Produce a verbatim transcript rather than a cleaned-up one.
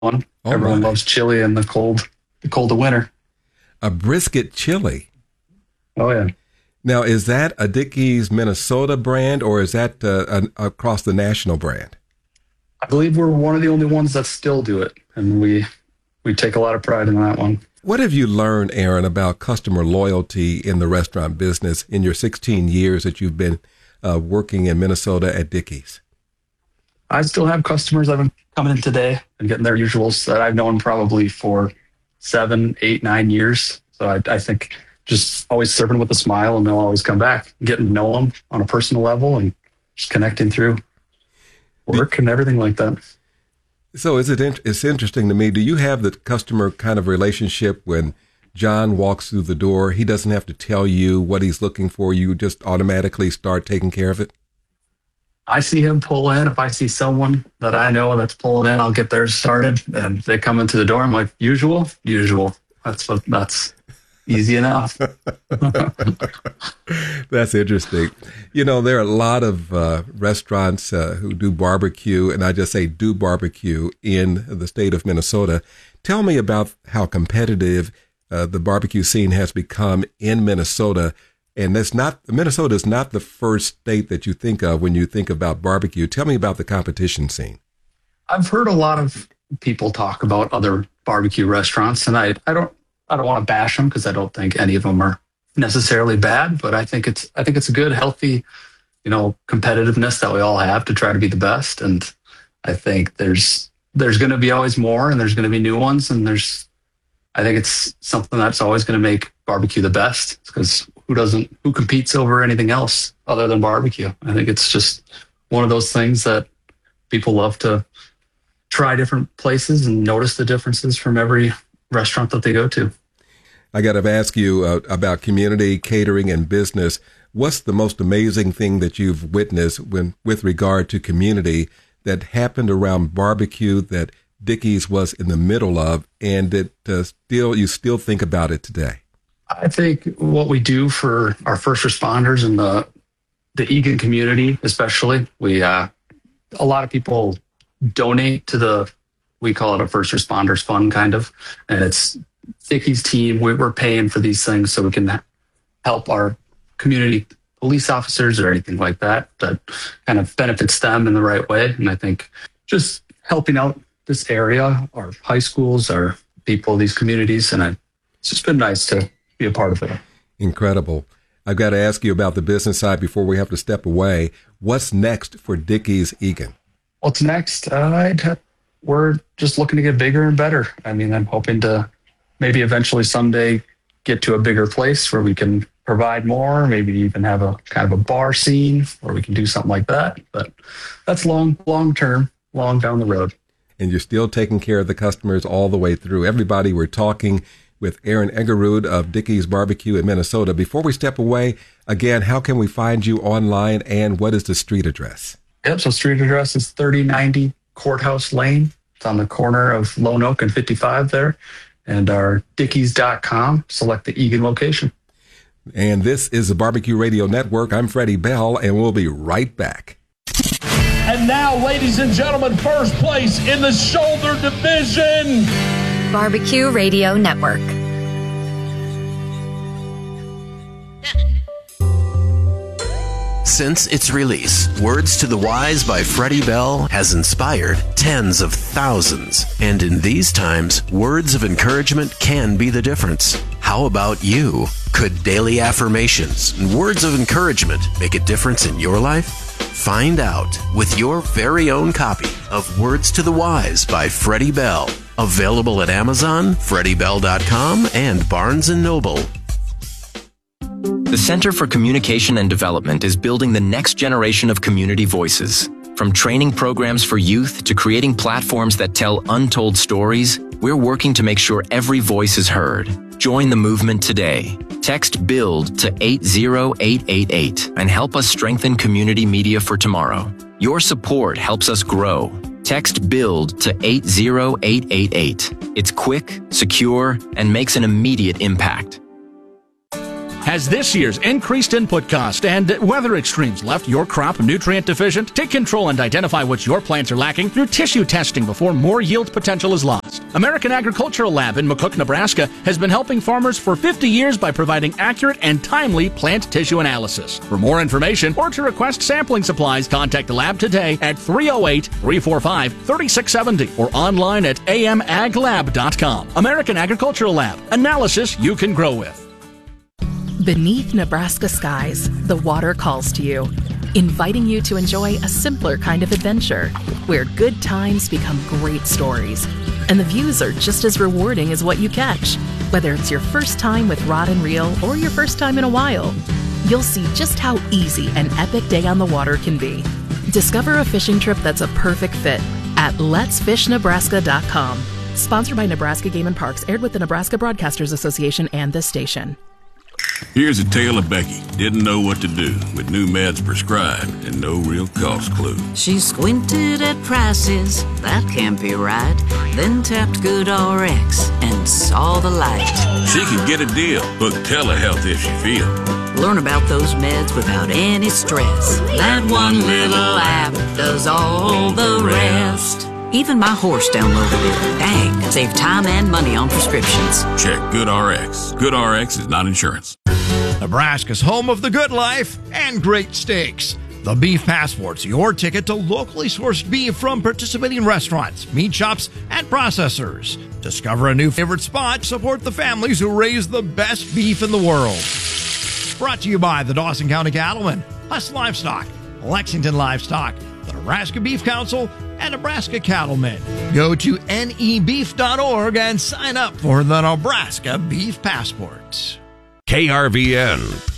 one. Oh, Everyone my. loves chili in the cold, the cold of winter. A brisket chili. Oh yeah. Now, is that a Dickey's Minnesota brand, or is that uh, an, across the national brand? I believe we're one of the only ones that still do it, and we we take a lot of pride in that one. What have you learned, Aaron, about customer loyalty in the restaurant business in your sixteen years that you've been uh, working in Minnesota at Dickey's? I still have customers that have been coming in today and getting their usuals that I've known probably for seven, eight, nine years. So I, I think just always serving with a smile, and they'll always come back, getting to know them on a personal level and just connecting through work and everything like that. So is it? It's interesting to me. Do you have the customer kind of relationship when John walks through the door? He doesn't have to tell you what he's looking for. You just automatically start taking care of it? I see him pull in. If I see someone that I know that's pulling in, I'll get theirs started. And they come into the door. I'm like, usual, usual. That's what. That's easy enough. That's interesting. You know, there are a lot of uh, restaurants uh, who do barbecue, and I just say do barbecue in the state of Minnesota. Tell me about how competitive uh, the barbecue scene has become in Minnesota. And that's not, Minnesota is not the first state that you think of when you think about barbecue. Tell me about the competition scene. I've heard a lot of people talk about other barbecue restaurants, and I, I don't I don't want to bash them because I don't think any of them are necessarily bad, but I think it's I think it's a good, healthy, you know, competitiveness that we all have to try to be the best. And I think there's there's going to be always more, and there's going to be new ones, and there's I think it's something that's always going to make barbecue the best, because who doesn't who competes over anything else other than barbecue? I think it's just one of those things that people love to try different places and notice the differences from every restaurant that they go to. I got to ask you uh, about community, catering, and business. What's the most amazing thing that you've witnessed when, with regard to community that happened around barbecue that Dickey's was in the middle of, and that uh, still you still think about it today? I think what we do for our first responders and the the Eagan community, especially, we uh, a lot of people donate to the, we call it a first responders fund, kind of, and it's Dickey's team. We're paying for these things so we can help our community police officers or anything like that, that kind of benefits them in the right way. And I think just helping out this area, our high schools, our people, these communities, and it's just been nice to be a part of it. Incredible. I've got to ask you about the business side before we have to step away. What's next for Dickey's Eagan? What's next? Uh, I'd, we're just looking to get bigger and better. I mean, I'm hoping to maybe eventually someday get to a bigger place where we can provide more, maybe even have a kind of a bar scene where we can do something like that. But that's long, long term, long down the road. And you're still taking care of the customers all the way through. Everybody, we're talking with Aaron Eggerud of Dickey's Barbecue in Minnesota. Before we step away, again, how can we find you online, and what is the street address? Yep, so street address is thirty ninety Courthouse Lane. It's on the corner of Lone Oak and fifty-five there. And our Dickeys dot com, select the Eagan location. And this is the Barbecue Radio Network. I'm Freddie Bell, and we'll be right back. And now, ladies and gentlemen, first place in the shoulder division, Barbecue Radio Network. Since its release, Words to the Wise by Freddie Bell has inspired tens of thousands. And in these times, words of encouragement can be the difference. How about you? Could daily affirmations and words of encouragement make a difference in your life? Find out with your very own copy of Words to the Wise by Freddie Bell. Available at Amazon, Freddie Bell dot com, and Barnes and Noble. The Center for Communication and Development is building the next generation of community voices. From training programs for youth to creating platforms that tell untold stories, we're working to make sure every voice is heard. Join the movement today. Text BUILD to eight zero eight eight eight and help us strengthen community media for tomorrow. Your support helps us grow. Text BUILD to eight zero eight eight eight. It's quick, secure, and makes an immediate impact. Has this year's increased input cost and weather extremes left your crop nutrient deficient? Take control and identify what your plants are lacking through tissue testing before more yield potential is lost. American Agricultural Lab in McCook, Nebraska has been helping farmers for fifty years by providing accurate and timely plant tissue analysis. For more information or to request sampling supplies, contact the lab today at three oh eight, three four five, three six seven zero or online at a m ag lab dot com. American Agricultural Lab. Analysis you can grow with. Beneath Nebraska skies, the water calls to you, inviting you to enjoy a simpler kind of adventure where good times become great stories. And the views are just as rewarding as what you catch. Whether it's your first time with rod and reel or your first time in a while, you'll see just how easy an epic day on the water can be. Discover a fishing trip that's a perfect fit at lets fish nebraska dot com. Sponsored by Nebraska Game and Parks, aired with the Nebraska Broadcasters Association and this station. Here's a tale of Becky. Didn't know what to do with new meds prescribed and no real cost clue. She squinted at prices, that can't be right. Then tapped GoodRx and saw the light. She could get a deal. Book telehealth if she feel. Learn about those meds without any stress. That one little app does all the rest. Even my horse downloaded it. Dang, save time and money on prescriptions. Check GoodRx. GoodRx is not insurance. Nebraska's home of the good life and great steaks. The Beef Passport's your ticket to locally sourced beef from participating restaurants, meat shops, and processors. Discover a new favorite spot. Support the families who raise the best beef in the world. Brought to you by the Dawson County Cattlemen, Huss Livestock, Lexington Livestock, the Nebraska Beef Council, and Nebraska Cattlemen. Go to N E beef dot org and sign up for the Nebraska Beef Passport. K R V N,